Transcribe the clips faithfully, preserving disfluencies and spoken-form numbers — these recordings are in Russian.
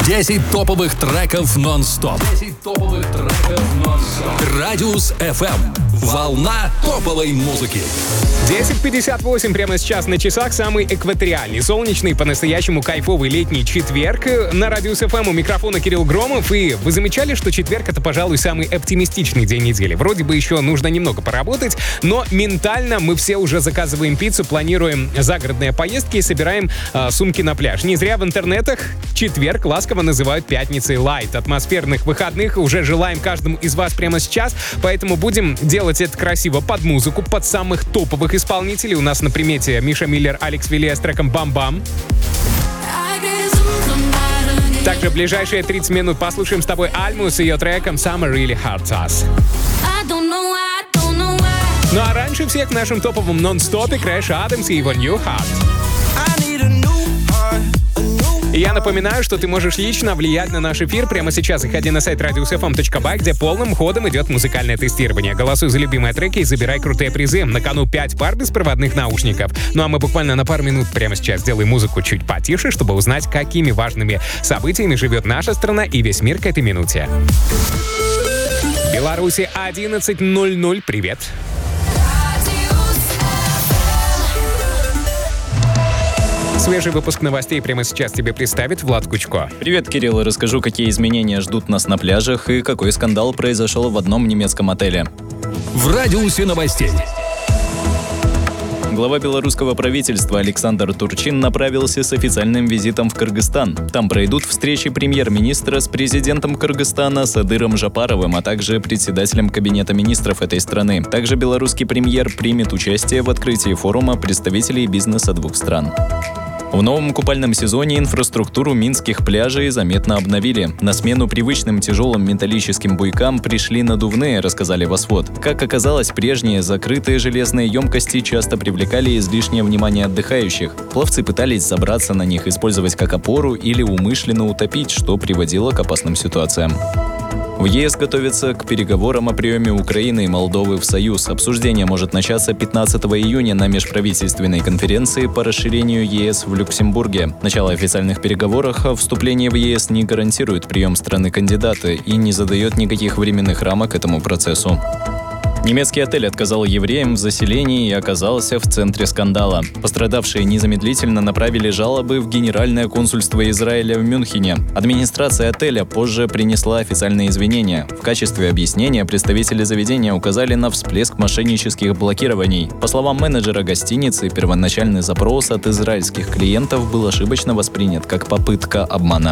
десять топовых треков нон-стоп. десять топовых треков нон-стоп. Радиус эф эм. Волна топовой музыки. десять пятьдесят восемь прямо сейчас на часах. Самый экваториальный, солнечный, по-настоящему кайфовый летний четверг. На Радиус эф эм у микрофона Кирилл Громов. И вы замечали, что четверг — это, пожалуй, самый оптимистичный день недели. Вроде бы еще нужно немного поработать, но ментально мы все уже заказываем пиццу, планируем загородные поездки и собираем э, сумки на пляж. Не зря в интернетах четверг ласково называют пятницей лайт. Атмосферных выходных уже желаем каждому из вас прямо сейчас, поэтому будем делать это красиво под музыку, под самых топовых исполнителей. У нас на примете Миша Миллер, Алекс Вилья с треком «Бам-бам». Также в ближайшие тридцать минут послушаем с тобой Альму с ее треком «Summer Really Hurts Us». Ну а раньше всех в нашем топовом нон-стопе Крэш Адамс и его «New Heart». И я напоминаю, что ты можешь лично влиять на наш эфир. Прямо сейчас заходи на сайт радиус эф эм точка бай, где полным ходом идет музыкальное тестирование. Голосуй за любимые треки и забирай крутые призы. На кону пять пар беспроводных наушников. Ну а мы буквально на пару минут прямо сейчас сделаем музыку чуть потише, чтобы узнать, какими важными событиями живет наша страна и весь мир к этой минуте. В Беларуси одиннадцать ноль ноль. Привет. Свежий выпуск новостей прямо сейчас тебе представит Влад Кучко. Привет, Кирилл. Расскажу, какие изменения ждут нас на пляжах и какой скандал произошел в одном немецком отеле. В радиусе новостей. Глава белорусского правительства Александр Турчин направился с официальным визитом в Кыргызстан. Там пройдут встречи премьер-министра с президентом Кыргызстана Садыром Жапаровым, а также председателем кабинета министров этой страны. Также белорусский премьер примет участие в открытии форума представителей бизнеса двух стран. В новом купальном сезоне инфраструктуру минских пляжей заметно обновили. На смену привычным тяжелым металлическим буйкам пришли надувные, рассказали Восход. Как оказалось, прежние закрытые железные емкости часто привлекали излишнее внимание отдыхающих. Пловцы пытались забраться на них, использовать как опору или умышленно утопить, что приводило к опасным ситуациям. В ЕС готовятся к переговорам о приеме Украины и Молдовы в Союз. Обсуждение может начаться пятнадцатого июня на межправительственной конференции по расширению ЕС в Люксембурге. Начало официальных переговоров о вступлении в ЕС не гарантирует прием страны-кандидата и не задает никаких временных рамок этому процессу. Немецкий отель отказал евреям в заселении и оказался в центре скандала. Пострадавшие незамедлительно направили жалобы в Генеральное консульство Израиля в Мюнхене. Администрация отеля позже принесла официальные извинения. В качестве объяснения представители заведения указали на всплеск мошеннических блокирований. По словам менеджера гостиницы, первоначальный запрос от израильских клиентов был ошибочно воспринят как попытка обмана.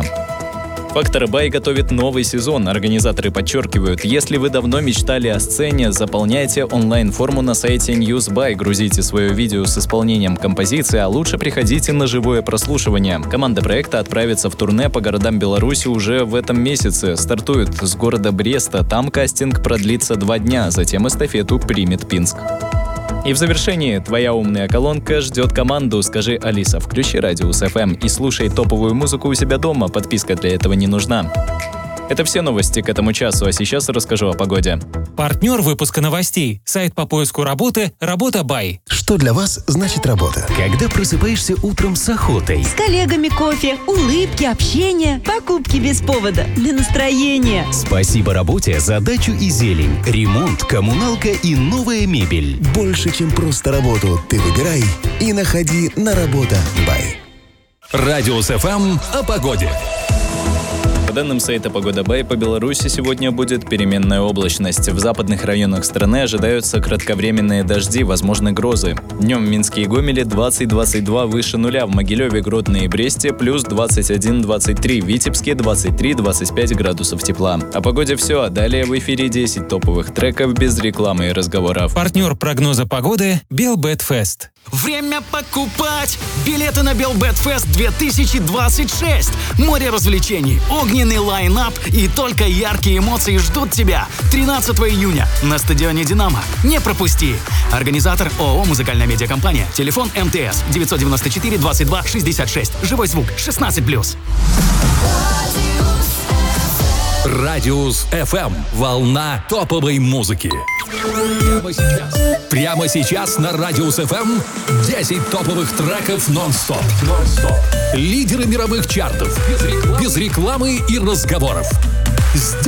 Фактор Бай готовит новый сезон. Организаторы подчеркивают, если вы давно мечтали о сцене, заполняйте онлайн-форму на сайте Newsbuy, грузите свое видео с исполнением композиции, а лучше приходите на живое прослушивание. Команда проекта отправится в турне по городам Беларуси уже в этом месяце. Стартует с города Бреста, там кастинг продлится два дня, затем эстафету примет Пинск. И в завершении твоя умная колонка ждет команду. Скажи: Алиса, включи Радиус эф эм и слушай топовую музыку у себя дома. Подписка для этого не нужна. Это все новости к этому часу, а сейчас расскажу о погоде. Партнер выпуска новостей. Сайт по поиску работы «Работа Бай». Что для вас значит работа? Когда просыпаешься утром с охотой. С коллегами кофе, улыбки, общение, покупки без повода, для настроения. Спасибо работе за дачу и зелень, ремонт, коммуналка и новая мебель. Больше, чем просто работу, ты выбирай и находи на Работа Бай. Радиус эф эм о погоде. По данным сайта «Погода Бай», по Беларуси сегодня будет переменная облачность. В западных районах страны ожидаются кратковременные дожди, возможны грозы. Днем в Минске и Гомеле двадцать - двадцать два выше нуля, в Могилеве, Гродно и Бресте плюс двадцать один - двадцать три, в Витебске двадцать три - двадцать пять градусов тепла. О погоде все, а далее в эфире десять топовых треков без рекламы и разговоров. Партнер прогноза погоды Белбетфест. Время покупать билеты на Белбетфест две тысячи двадцать шесть. Море развлечений, огненный лайн-ап и только яркие эмоции ждут тебя тринадцатого июня на стадионе «Динамо». Не пропусти. Организатор ООО «Музыкальная медиакомпания». Телефон эм тэ эс девятьсот девяносто четыре двадцать два шестьдесят шесть. Живой звук шестнадцать плюс. Радиус эф эм. Волна топовой музыки. Прямо сейчас. Прямо сейчас на Радиус эф эм десять топовых треков нон-стоп. Нон-стоп. Лидеры мировых чартов. Без рекламы, без рекламы и разговоров.